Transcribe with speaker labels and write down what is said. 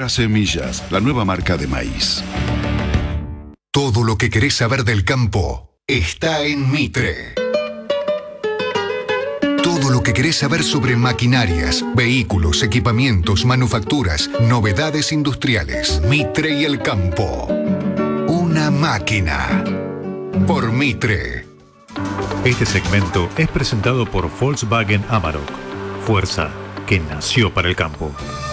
Speaker 1: Mega Semillas, la nueva marca de maíz.
Speaker 2: Todo lo que querés saber del campo está en Mitre. Todo lo que querés saber sobre maquinarias, vehículos, equipamientos, manufacturas, novedades industriales. Mitre y el campo. Una máquina. Por Mitre.
Speaker 3: Este segmento es presentado por Volkswagen Amarok. Fuerza que nació para el campo.